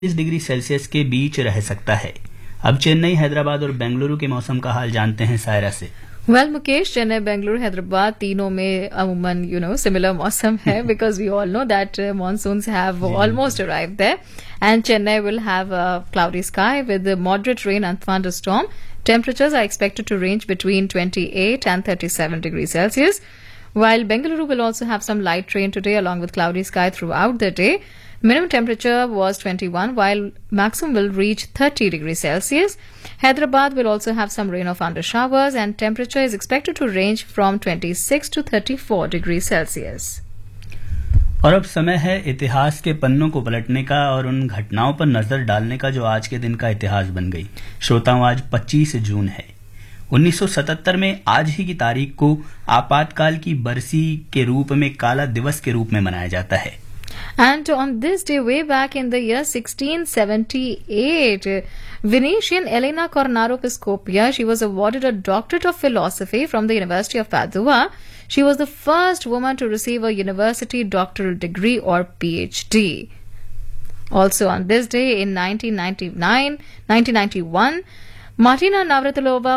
Degree Celsius के बीच रह सकता है। अब चेन्नई, हैदराबाद और बेंगलुरु के मौसम का हाल जानते हैं सायरा से। वेल मुकेश, चेन्नई, बेंगलुरु, हैदराबाद तीनों में अमूमन सिमिलर मौसम है because we all know that monsoons have almost arrived there, and Chennai will have a cloudy sky with moderate rain and thunderstorm. Temperatures are expected to range between 28 and 37 degrees Celsius, while Bengaluru will also have some light rain today along with cloudy sky throughout the day. Minimum temperature was 21, while maximum will reach 30 degrees Celsius. Hyderabad will also have some rain or thunder showers, and temperature is expected to range from 26 to 34 degrees Celsius. और अब समय है इतिहास के पन्नों को पलटने का और उन घटनाओं पर नजर डालने का जो आज के दिन का इतिहास बन गई। श्रोताओं, आज 25 जून है। 1977 में आज ही की तारीख को आपातकाल की बरसी के रूप में काला दिवस के रूप में मनाया जाता है। And on this day, way back in the year 1678, Venetian Elena Cornaro Piscopia, she was awarded a doctorate of philosophy from the University of Padua. She was the first woman to receive a university doctoral degree or PhD. Also on this day in 1991, Martina Navratilova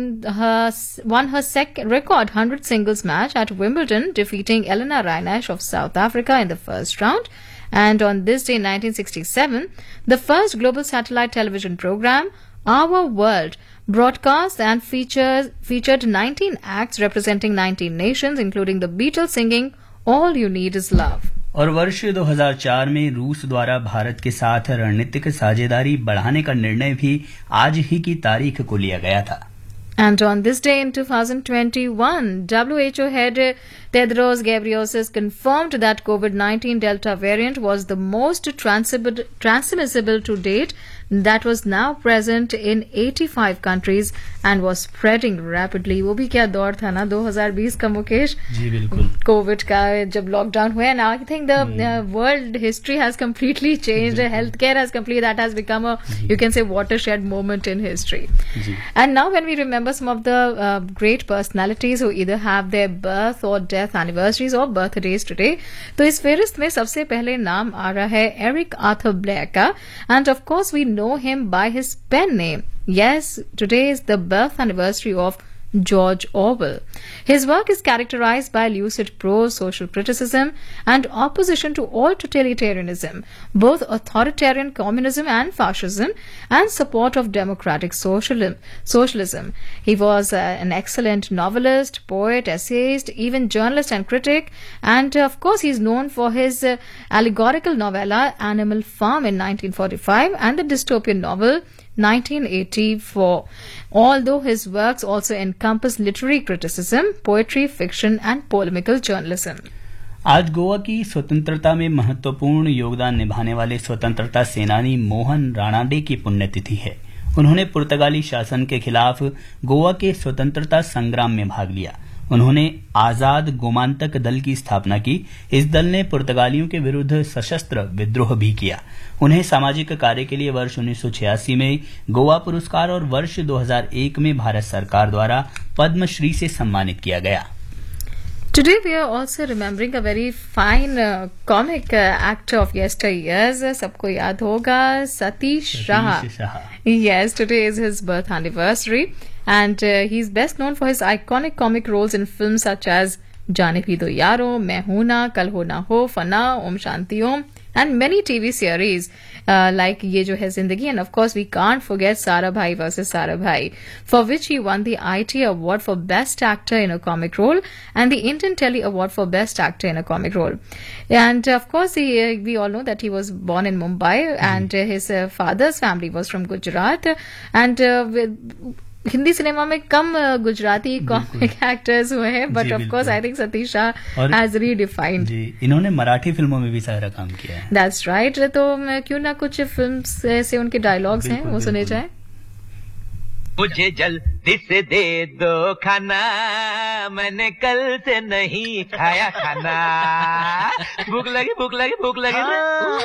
won her second record 100 singles match at Wimbledon, defeating Elena Reinach of South Africa in the first round. And on this day in 1967, the first global satellite television program, Our World, broadcast and featured 19 acts representing 19 nations, including the Beatles singing All You Need Is Love. और वर्ष 2004 में रूस द्वारा भारत के साथ रणनीतिक साझेदारी बढ़ाने का निर्णय भी आज ही की तारीख को लिया गया था। And on this day in 2021, WHO head Tedros Ghebreyesus confirmed that COVID-19 Delta variant was the most transmissible to date, that was now present in 85 countries and was spreading rapidly. वो भी क्या दौर था ना 2020 का मुकेश। जी बिल्कुल। कोविड का जब लॉकडाउन हुआ, and I think the world history has completely changed. Healthcare has that has become a, you can say, watershed moment in history. And now when we remember some of the great personalities who either have their birth or death anniversaries or birthdays today, तो इस फेरिस्त में सबसे पहले नाम आ रहा है Eric Arthur Blair का, and of course we know him by his pen name. Yes, today is the birth anniversary of George Orwell. His work is characterized by lucid prose, social criticism, and opposition to all totalitarianism, both authoritarian communism and fascism, and support of democratic socialism. He was an excellent novelist, poet, essayist, even journalist and critic, and of course he is known for his allegorical novella Animal Farm in 1945 and the dystopian novel 1984, although his works also encompass literary criticism, poetry, fiction and polemical journalism. आज गोवा की स्वतंत्रता में महत्वपूर्ण योगदान निभाने वाले स्वतंत्रता सेनानी मोहन राणाडे की पुण्यतिथि है। उन्होंने पुर्तगाली शासन के खिलाफ गोवा के स्वतंत्रता संग्राम में भाग लिया। उन्होंने आजाद गोमांतक दल की स्थापना की। इस दल ने पुर्तगालियों के विरुद्ध सशस्त्र विद्रोह भी किया। उन्हें सामाजिक कार्य के लिए वर्ष 1986 में गोवा पुरस्कार और वर्ष 2001 में भारत सरकार द्वारा पद्मश्री से सम्मानित किया गया। Today we are also remembering a very fine comic actor of yesteryears. सबको याद होगा Satish Shah. Yes, today is his birth anniversary, and he's best known for his iconic comic roles in films such as जाने भी दो यारो, मैं हूं ना, कल हो ना हो, फना, Om Shanti Om, and many TV series like ये जो है जिंदगी, and of course we can't forget Sarabhai versus Sarabhai, for which he won the ITA award for best actor in a comic role and the Indian Telly award for best actor in a comic role. And of course we all know that he was born in Mumbai, and his father's family was from Gujarat, and Hindi cinema में कम Gujarati comic actors हुए हैं, but of course I think Satish Shah has redefined. इन्होंने मराठी फिल्मों में भी सारा काम किया है। That's right. तो क्यों ना कुछ फिल्म्स से उनके डायलॉग्स हैं वो सुने जाए। मुझे जल्दी से दे दो खाना, मैंने कल से नहीं खाया खाना, भूख लगी